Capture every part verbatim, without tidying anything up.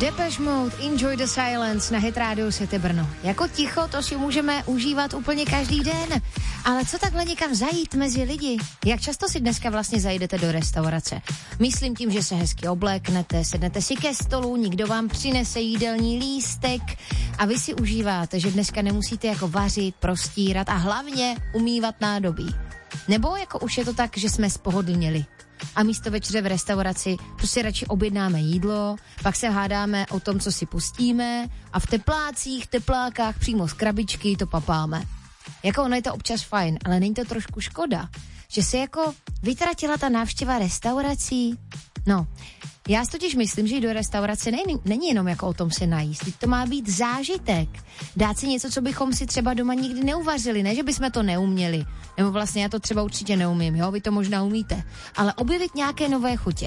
Depeche Mode, Enjoy the Silence na Hit Radio City Brno. Jako ticho to si můžeme užívat úplně každý den, ale co takhle někam zajít mezi lidi? Jak často si dneska vlastně zajdete do restaurace? Myslím tím, že se hezky obléknete, sednete si ke stolu, někdo vám přinese jídelní lístek a vy si užíváte, že dneska nemusíte jako vařit, prostírat a hlavně umývat nádobí. Nebo jako už je to tak, že jsme spohodlněli a místo večeře v restauraci prostě radši objednáme jídlo, pak se hádáme o tom, co si pustíme a v teplácích, teplákách přímo z krabičky to papáme. Jako ono je to občas fajn, ale není to trošku škoda, že se jako vytratila ta návštěva restaurací? No, já si totiž myslím, že jít do restaurace není, není jenom jako o tom se najíst, to má být zážitek. Dát si něco, co bychom si třeba doma nikdy neuvařili, ne, že bychom to neuměli. Nebo vlastně já to třeba určitě neumím, jo, vy to možná umíte. Ale objevit nějaké nové chutě.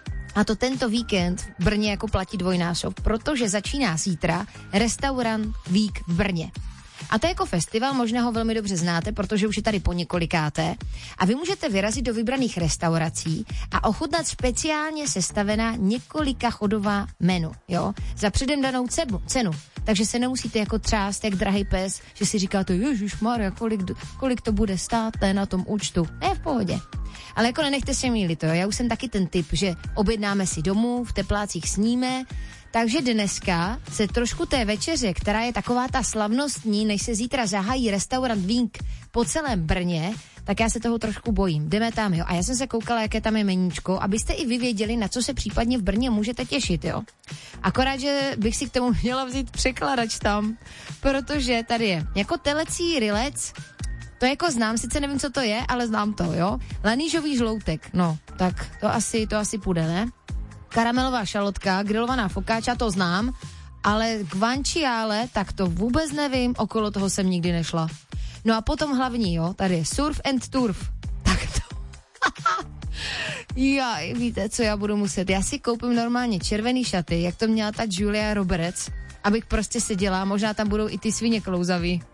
A to tento víkend v Brně jako platí dvojnásob, protože začíná zítra Restaurant Week v Brně. A to je jako festival, možná ho velmi dobře znáte, protože už je tady po několikáté. A vy můžete vyrazit do vybraných restaurací a ochutnat speciálně sestavená několika chodová menu, jo, za předem danou cenu. Takže se nemusíte jako třást jak drahý pes, že si říkáte, ježišmarja, kolik, kolik to bude stát na tom účtu. Ne, v pohodě. Ale jako nenechte se mýlit, jo. Já už jsem taky ten typ, že objednáme si domů, v teplácích sníme. Takže dneska se trošku té večeře, která je taková ta slavnostní, než se zítra zahájí Restaurant Week po celém Brně, tak já se toho trošku bojím. Jdeme tam, jo. A já jsem se koukala, jaké tam je meníčko, abyste i vy věděli, na co se případně v Brně můžete těšit, jo. Akorát, že bych si k tomu měla vzít překladač tam, protože tady je jako telecí rilec, to jako znám, sice nevím, co to je, ale znám to, jo. Lanížový žloutek, no, tak to asi, to asi půjde, ne? Karamelová šalotka, grilovaná fokáča, to znám, ale guanciale, tak to vůbec nevím, okolo toho jsem nikdy nešla. No a potom hlavní, jo, tady je surf and turf. Tak to... Jaj, víte, co já budu muset? Já si koupím normálně červený šaty, jak to měla ta Julia Roberts, abych prostě seděla, možná tam budou i ty svině klouzaví.